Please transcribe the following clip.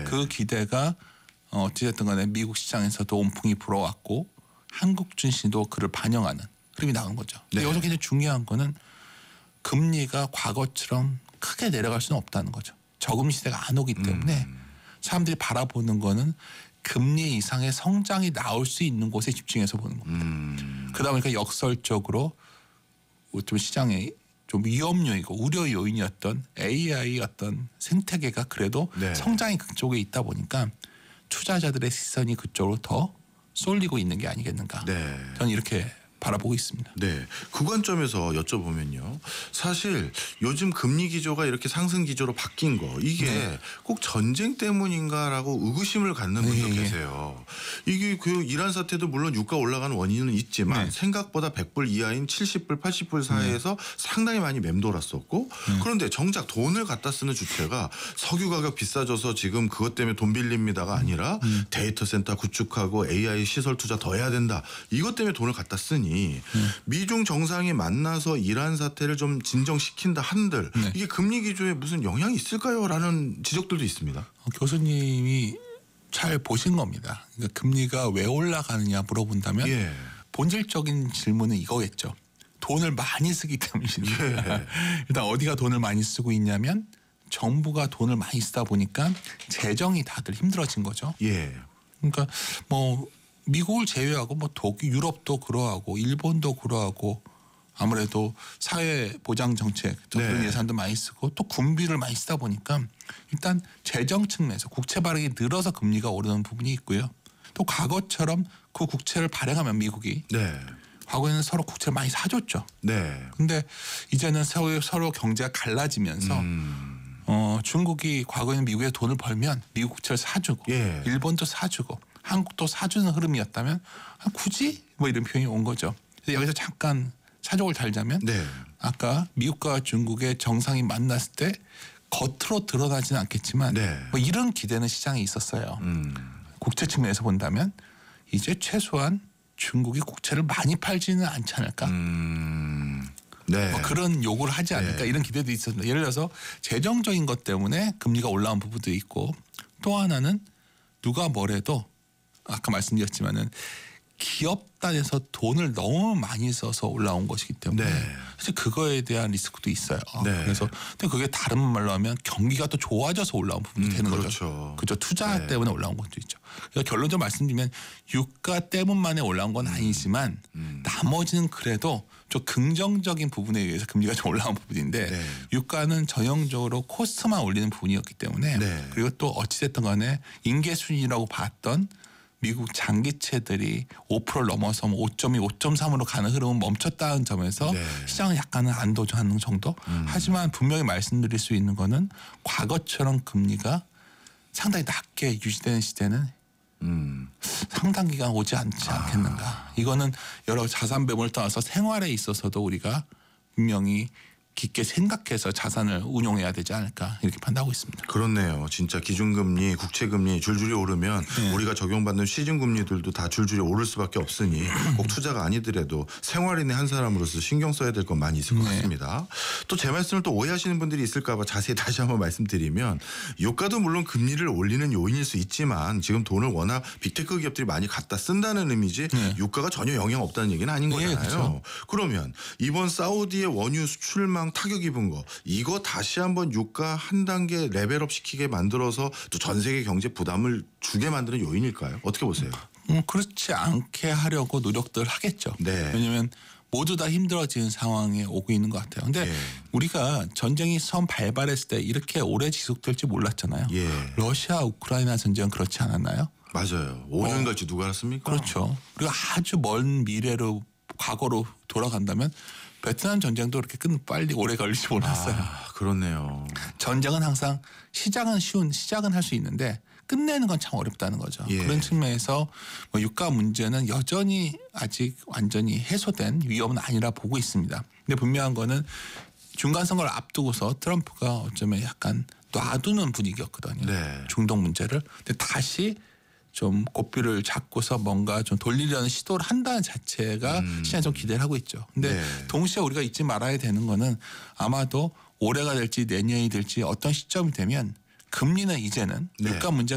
그 기대가 어찌됐든 간에 미국 시장에서도 온풍이 불어왔고 한국 증시도 그를 반영하는 흐름이 나온 거죠. 네. 여기서 굉장히 중요한 거는 금리가 과거처럼 크게 내려갈 수는 없다는 거죠. 저금리 시대가 안 오기 때문에 사람들이 바라보는 거는 금리 이상의 성장이 나올 수 있는 곳에 집중해서 보는 겁니다. 그러다 보니까 역설적으로 좀 시장에 좀 위험 요인이고 우려 요인이었던 AI 어떤 생태계가 그래도 네. 성장이 그쪽에 있다 보니까 투자자들의 시선이 그쪽으로 더 쏠리고 있는 게 아니겠는가. 네. 저는 이렇게 바라보고 있습니다. 네. 그 관점에서 여쭤보면요. 사실 요즘 금리 기조가 이렇게 상승 기조로 바뀐 거 이게 네. 꼭 전쟁 때문인가라고 의구심을 갖는 분도 네. 계세요. 이게 그 이란 사태도 물론 유가 올라가는 원인은 있지만 네. 생각보다 100불 이하인 70불, 80불 사이에서 상당히 많이 맴돌았었고 그런데 정작 돈을 갖다 쓰는 주체가 석유 가격 비싸져서 지금 그것 때문에 돈 빌립니다가 아니라 데이터 센터 구축하고 AI 시설 투자 더 해야 된다. 이것 때문에 돈을 갖다 쓰니 미중 정상이 만나서 이란 사태를 좀 진정시킨다 한들 네. 이게 금리 기조에 무슨 영향이 있을까요?라는 지적들도 있습니다. 교수님이 잘 보신 겁니다. 그러니까 금리가 왜 올라가느냐 물어본다면 예. 본질적인 질문은 이거겠죠. 돈을 많이 쓰기 때문입니다. 예. 일단 어디가 돈을 많이 쓰고 있냐면 정부가 돈을 많이 쓰다 보니까 재정이 다들 힘들어진 거죠. 예. 그러니까 뭐 미국을 제외하고 뭐 독일, 유럽도 그러하고 일본도 그러하고 아무래도 사회 보장 정책 그런 네. 예산도 많이 쓰고 또 군비를 많이 쓰다 보니까 일단 재정 측면에서 국채 발행이 늘어서 금리가 오르는 부분이 있고요. 또 과거처럼 그 국채를 발행하면 미국이 네. 과거에는 서로 국채를 많이 사줬죠. 네. 근데 이제는 서로 경제가 갈라지면서 중국이 과거에는 미국에 돈을 벌면 미국 국채를 사주고 예. 일본도 사주고 한국도 사주는 흐름이었다면 굳이 뭐 이런 표현이 온 거죠. 그래서 여기서 잠깐 사족을 달자면 네. 아까 미국과 중국의 정상이 만났을 때 겉으로 드러나지는 않겠지만 네. 뭐 이런 기대는 시장에 있었어요. 국채 측면에서 본다면 이제 최소한 중국이 국채를 많이 팔지는 않지 않을까. 네. 뭐 그런 요구를 하지 않을까 네. 이런 기대도 있었습니다. 예를 들어서 재정적인 것 때문에 금리가 올라온 부분도 있고 또 하나는 누가 뭐래도 아까 말씀드렸지만은 기업 단에서 돈을 너무 많이 써서 올라온 것이기 때문에 네. 사실 그거에 대한 리스크도 있어요. 네. 그래서 근데 그게 다른 말로 하면 경기가 또 좋아져서 올라온 부분이 되는 그렇죠. 거죠. 그죠. 투자 네. 때문에 올라온 것도 있죠. 그래서 결론적으로 말씀드리면 유가 때문만에 올라온 건 아니지만 나머지는 그래도 좀 긍정적인 부분에 의해서 금리가 좀 올라온 부분인데 네. 유가는 전형적으로 코스트만 올리는 부분이었기 때문에 네. 그리고 또 어찌됐든 간에 인계순이라고 봤던 미국 장기채들이 5%를 넘어서 5.2, 5.3으로 가는 흐름은 멈췄다는 점에서 네. 시장은 약간은 안도하는 정도. 하지만 분명히 말씀드릴 수 있는 거는 과거처럼 금리가 상당히 낮게 유지되는 시대는 상당 기간 오지 않지 않겠는가. 이거는 여러 자산 배분을 떠나서 생활에 있어서도 우리가 분명히 깊게 생각해서 자산을 운용해야 되지 않을까 이렇게 판단하고 있습니다. 그렇네요. 진짜 기준금리, 국채금리 줄줄이 오르면 우리가 적용받는 시중금리들도 다 줄줄이 오를 수밖에 없으니 꼭 투자가 아니더라도 생활인의 한 사람으로서 신경 써야 될 건 많이 있을 것 같습니다. 또 제 말씀을 또 오해하시는 분들이 있을까 봐 자세히 다시 한번 말씀드리면 유가도 물론 금리를 올리는 요인일 수 있지만 지금 돈을 워낙 빅테크 기업들이 많이 갖다 쓴다는 의미지 유가가 전혀 영향 없다는 얘기는 아닌 거잖아요. 그렇죠. 그러면 이번 사우디의 원유 수출망 타격 입은 거 이거 다시 한번 유가 한 단계 레벨업 시키게 만들어서 또 전 세계 경제 부담을 주게 만드는 요인일까요? 어떻게 보세요? 그렇지 않게 하려고 노력들 하겠죠. 네. 왜냐하면 모두 다 힘들어지는 상황에 오고 있는 것 같아요. 근데 예. 우리가 전쟁이 처음 발발했을 때 이렇게 오래 지속될지 몰랐잖아요. 예. 러시아 우크라이나 전쟁은 그렇지 않았나요? 맞아요. 5년 갈지 누가 알았습니까? 그렇죠. 그리고 아주 먼 미래로 과거로 돌아간다면 베트남 전쟁도 그렇게 빨리 오래 걸리지 몰랐어요. 그렇네요. 전쟁은 항상 시작은 할 수 있는데 끝내는 건 참 어렵다는 거죠. 예. 그런 측면에서 뭐 유가 문제는 여전히 아직 완전히 해소된 위험은 아니라 보고 있습니다. 근데 분명한 거는 중간 선거를 앞두고서 트럼프가 어쩌면 약간 놔두는 분위기였거든요. 네. 중동 문제를. 근데 다시 좀 고삐를 잡고서 뭔가 좀 돌리려는 시도를 한다는 자체가 시장에 좀 기대를 하고 있죠. 근데 네. 동시에 우리가 잊지 말아야 되는 거는 아마도 올해가 될지 내년이 될지 어떤 시점이 되면 금리는 이제는 네. 유가 문제가